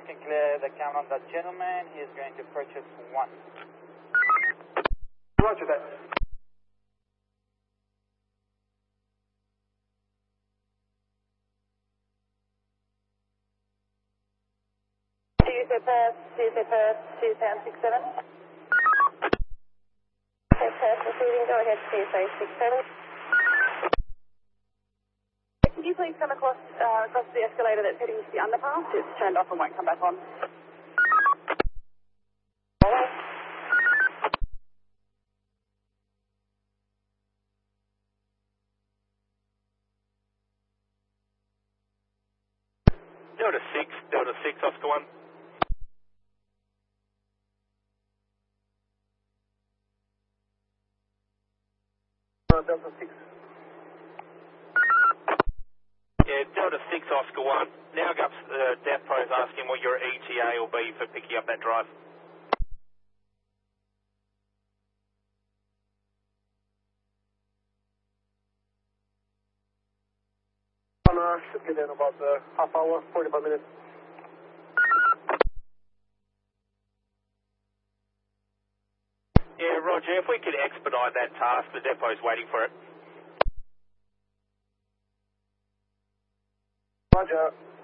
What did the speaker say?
can clear the camera on that gentleman. He is going to purchase one. Roger that. Tuesday Perth, 2767. Okay, Perth receiving, go ahead, Tuesday 67. Can you please come across the escalator that's heading to the underpass? It's turned off and won't come back on. Delta 6, Oscar 1. Delta 6. Yeah, Delta 6, Oscar 1. Now Gups, Depot is asking what your ETA will be for picking up that drive. Should get in about half hour, 45 minutes. Yeah, Roger, if we could expedite that task, the depot's waiting for it. Roger.